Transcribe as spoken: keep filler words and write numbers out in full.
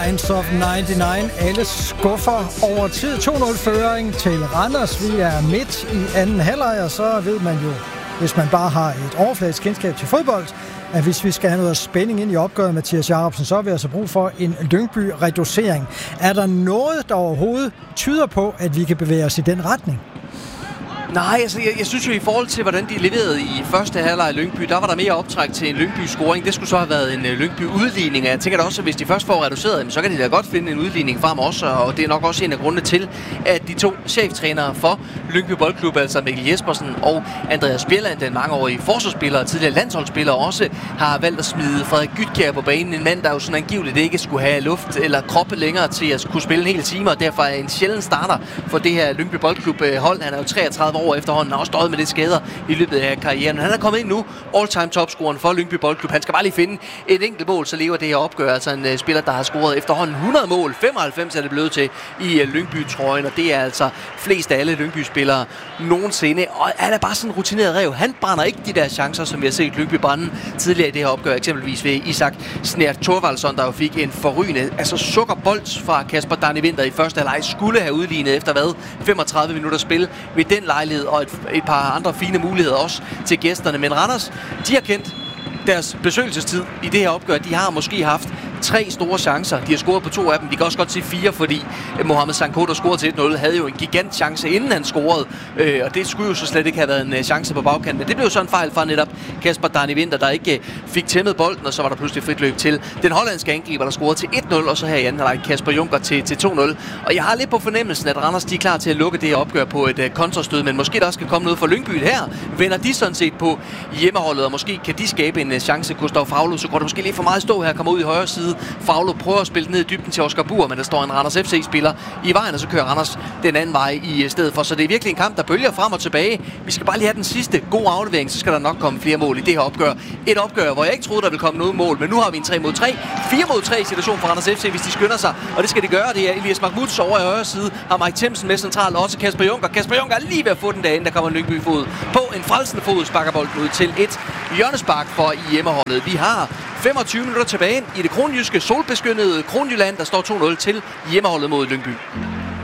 Minds of nioghalvfems. Alle skuffer over tid. to nul føring til Randers. Vi er midt i anden halvleg, og så ved man jo, hvis man bare har et overfladisk kendskab til fodbold, at hvis vi skal have noget spænding ind i opgøret, Mathias Jacobsen, så har vi altså brug for en Lyngby-reducering. Er der noget, der overhovedet tyder på, at vi kan bevæge os i den retning? Nej, altså jeg, jeg synes jo i forhold til, hvordan de leverede i første halvleg i Lyngby, der var der mere optræk til en Lyngby-scoring. Det skulle så have været en uh, Lyngby-udligning, og jeg tænker da også, at hvis de først får reduceret, så kan de da godt finde en udligning frem også, og det er nok også en af grundene til, at de to cheftrænere for Lyngby Boldklub, altså Mikkel Jespersen og Andreas Bjelland, den mangeårige forsvarsspiller og tidligere landsholdsspiller, også har valgt at smide Frederik Gytkjær på banen. En mand, der jo sådan angiveligt ikke skulle have luft eller kroppe længere til at kunne spille en hel time, og derfor er en sjælden starter for det her Lyngby Boldklub-hold. Han er jo treogtredive år efterhånden, har også stået med lidt skader i løbet af karrieren. Han er kommet ind nu, all-time topscoren for Lyngby Boldklub. Han skal bare lige finde et enkelt mål, så lever det her opgør. Altså en uh, spiller, der har scoret efterhånden hundrede mål. femoghalvfems er det blevet til i uh, Lyngby-trøjen, og det er altså flest af alle Lyngby-spillere nogensinde. Og han er bare sådan en rutineret ræv. Han brænder ikke de der chancer, som vi har set Lyngby brænde tidligere i det her opgør. Eksempelvis ved Isak Snert Thorvaldsson, der jo fik en forrygende, altså sukkerbold fra Kasper Dani Winther i første halvleg, skulle have udlignet efter hvad? femogtredive minutter spil ved den lejlighed, og et, et par andre fine muligheder også til gæsterne. Men Randers, de har kendt deres besøgelsestid i det her opgør. De har måske haft tre store chancer. De har scoret på to af dem. Vi kan også godt sige fire, fordi Mohamed Sanko, der scorede til et nul, havde jo en gigant chance, inden han scorede. Øh, og det skulle jo så slet ikke have været en uh, chance på bagkanten. Men det blev så en fejl fra netop Kasper Dani Winther, der ikke uh, fik tæmmet bolden, og så var der pludselig frit løb til den hollandske angriber, der scorede til et nul, og så her i anden halvleg Kasper Junker til, til to nul. Og jeg har lidt på fornemmelsen, at Randers, de er klar til at lukke det her opgør på et uh, kontrastød, men måske der også skal komme noget fra Lyngby her. Vender de sådan set på hjemmeholdet, og måske kan de skabe en uh, chance. Gustav Faglo, så går det måske lidt for meget stå her, kommer ud i højre side. Faglo prøver at spille ned i dybden til Oscar Bur, men der står en Randers F C-spiller i vejen, og så kører Randers den anden vej i stedet for. Så det er virkelig en kamp, der bølger frem og tilbage. Vi skal bare lige have den sidste gode aflevering, så skal der nok komme flere mål i det her opgør. Et opgør, hvor jeg ikke troede, der ville komme noget mål, men nu har vi en tre mod tre, fire mod tre situation for Randers F C, hvis de skynder sig, og det skal de gøre. Det er Elias Mahmouds over i højre side, har Mike Themsen med centralt, og også Kasper Junker. Kasper Junker er lige ved at få den derinde, der kommer en Lyngby fod på en frelsende fod, sparker bolden ud til et hjørnespark for i hjemmeholdet. Vi har femogtyve minutter tilbage i det kronjyske solbeskyttede Kronjylland, der står to nul til hjemmeholdet mod Lyngby.